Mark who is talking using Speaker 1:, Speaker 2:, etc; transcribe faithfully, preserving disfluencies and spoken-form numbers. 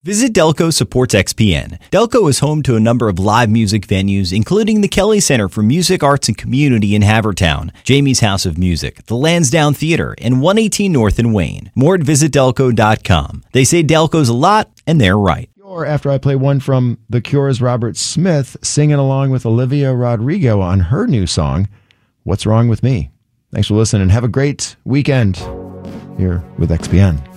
Speaker 1: Visit Delco supports X P N. Delco is home to a number of live music venues, including the Kelly Center for Music, Arts, and Community in Havertown, Jamie's House of Music, the Lansdowne Theater, and one eighteen North in Wayne. More at visit delco dot com. They say Delco's a lot, and they're right.
Speaker 2: Or after I play one from The Cure's Robert Smith singing along with Olivia Rodrigo on her new song, What's Wrong With Me? Thanks for listening. Have a great weekend here with X P N.